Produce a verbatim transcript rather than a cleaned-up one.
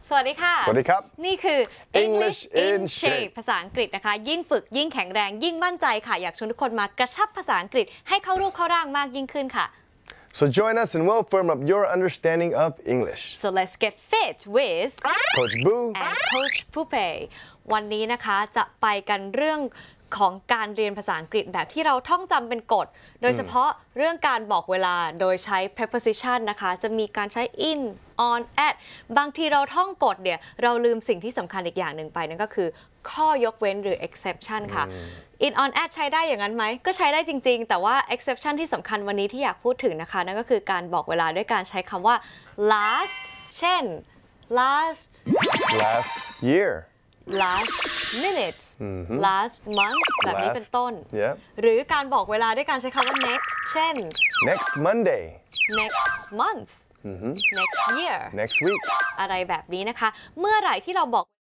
สวัสดีค่ะสวัสดีครับนี่คือ English in Shape ภาษาอังกฤษนะคะยิ่งฝึกยิ่งแข็งแรงยิ่งมั่นใจค่ะอยากชวนทุกคนมากระชับภาษาอังกฤษให้เข้ารูปเข้าร่างมากยิ่งขึ้นค่ะ So join us and we'll firm up your understanding of English. So let's get fit with Coach Boo and Coach Pupe วันนี้นะคะจะไปกันเรื่องของการเรียนภาษาอังกฤษแบบที่เราท่องจำเป็นกฎโดยเฉพาะเรื่องการบอกเวลาโดยใช้ preposition นะคะจะมีการใช้ in on at บางทีเราท่องกฎเนี่ยเราลืมสิ่งที่สำคัญอีกอย่างหนึ่งไปนั่นก็คือข้อยกเว้นหรือ exception ค่ะ in on at ใช้ได้อย่างนั้นไหมก็ใช้ได้จริงๆแต่ว่า exception ที่สำคัญวันนี้ที่อยากพูดถึงนะคะนั่นก็คือการบอกเวลาด้วยการใช้คำว่า last เช่น last last year last minute last month แบบนี้เป็นต้น Yep หรือการบอกเวลาด้วยการใช้คำว่า next เช่น next Monday next month next year next week อะไรแบบนี้นะคะเมื่อไหร่ที่เราบอก